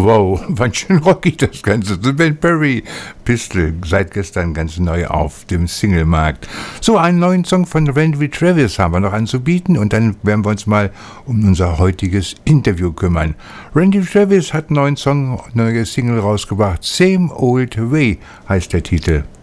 Wow, ganz schön rockig das Ganze. The Ben Perry Pistol, seit gestern ganz neu auf dem Singlemarkt. So, einen neuen Song von Randy Travis haben wir noch anzubieten und dann werden wir uns mal um unser heutiges Interview kümmern. Randy Travis hat einen neuen Song, neue Single rausgebracht. Same Old Way heißt der Titel.